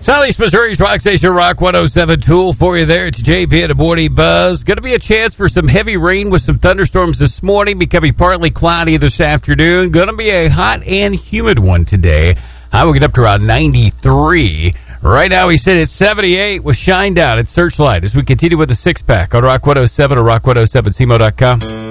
Southeast Missouri's Rock Station Rock 107 Tool for you there. It's JP and the Morning Buzz. Going to be a chance for some heavy rain with some thunderstorms this morning, becoming partly cloudy this afternoon. Going to be a hot and humid one today. I will get up to around 93. Right now we sit at 78 with Shinedown at Searchlight as we continue with the six-pack on Rock 107 or rock107cmo.com.